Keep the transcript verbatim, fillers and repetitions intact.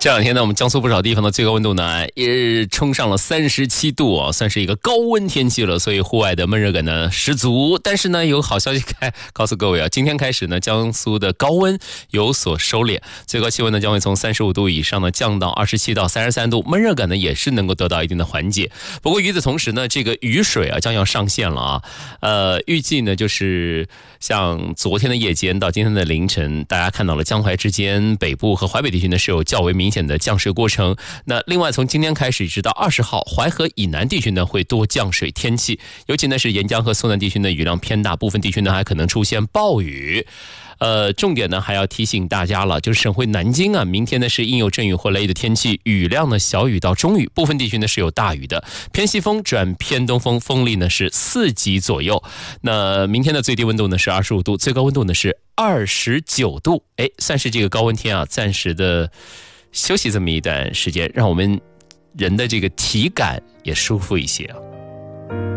这两天呢，我们江苏不少地方的最高温度呢，也冲上了三十七度啊，算是一个高温天气了，所以户外的闷热感呢十足。但是呢，有好消息开告诉各位啊，今天开始呢，江苏的高温有所收敛，最高气温呢将会从三十五度以上呢降到二十七到三十三度，闷热感呢也是能够得到一定的缓解。不过与此同时呢，这个雨水啊将要上线了啊，呃，预计呢就是像昨天的夜间到今天的凌晨，大家看到了江淮之间北部和淮北地区呢是有较为明显的降水过程。那另外从今天开始直到二十号，淮河以南地区呢会多降水天气，尤其呢是沿江和苏南地区呢雨量偏大，部分地区呢还可能出现暴雨。呃，重点呢还要提醒大家了，就是省会南京啊，明天呢是阴有阵雨或雷雨的天气，雨量呢小雨到中雨，部分地区呢是有大雨的，偏西风转偏东风，风力呢是四级左右。那明天的最低温度呢是二十五度，最高温度呢是二十九度，哎，算是这个高温天啊，暂时的休息这么一段时间，让我们人的这个体感也舒服一些啊。